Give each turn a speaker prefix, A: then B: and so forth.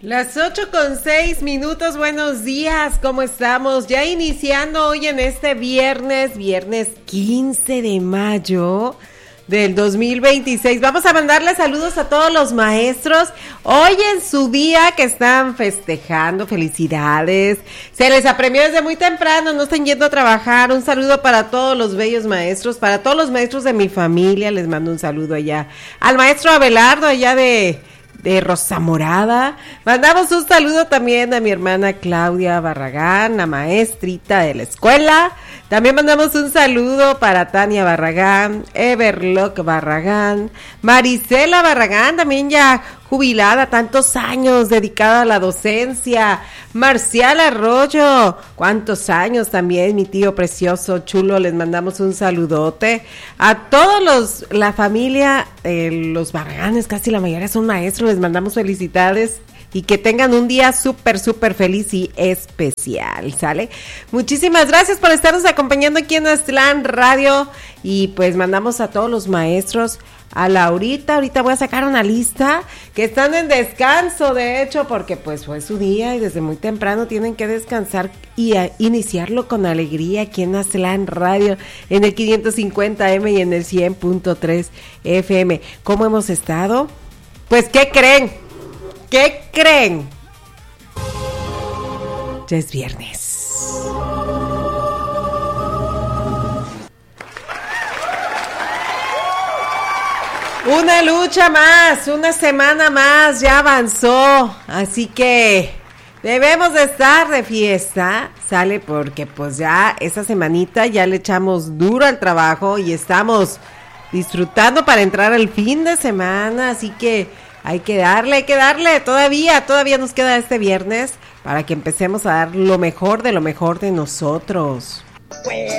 A: Las 8:06, buenos días, ¿cómo estamos? Ya iniciando hoy en este viernes 15 de mayo del 2026. Vamos a mandarle saludos a todos los maestros hoy en su día que están festejando. Felicidades, se les apremió desde muy temprano, no están yendo a trabajar. Un saludo para todos los bellos maestros, para todos los maestros de mi familia. Les mando un saludo allá al maestro Abelardo allá de Rosa Morada. Mandamos un saludo también a mi hermana Claudia Barragán, la maestrita de la escuela. También mandamos un saludo para Tania Barragán, Everlock Barragán, Marisela Barragán, también ya jubilada, tantos años dedicada a la docencia. Marcial Arroyo, cuántos años también, mi tío precioso, chulo, les mandamos un saludote. A todos la familia, los Barraganes, casi la mayoría son maestros, les mandamos felicidades. Y que tengan un día súper feliz y especial, ¿sale? Muchísimas gracias por estarnos acompañando aquí en Aztlán Radio. Y pues mandamos a todos los maestros, a Laurita, ahorita voy a sacar una lista, que están en descanso, de hecho, porque pues fue su día y desde muy temprano tienen que descansar y iniciarlo con alegría aquí en Aztlán Radio, en el 550M y en el 100.3 FM. ¿Cómo hemos estado? Pues, ¿qué creen? ¿Qué creen? Ya es viernes. Una lucha más, una semana más, ya avanzó. Así que debemos de estar de fiesta, ¿sale? Porque pues ya esta semanita ya le echamos duro al trabajo y estamos disfrutando para entrar al fin de semana. Así que hay que darle, todavía nos queda este viernes para que empecemos a dar lo mejor de nosotros.
B: Pues